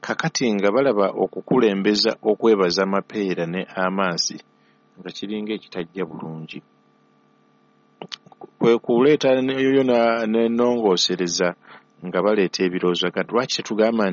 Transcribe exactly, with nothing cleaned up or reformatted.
kakati nga balaba okukulembeza okwebaza amapeera ne Amasi nga kiringa ekitajja bulungi kwe kuleeta yoyo n'ennongoosereza nga baleeta ebirowoozo kati lwaki tetugamba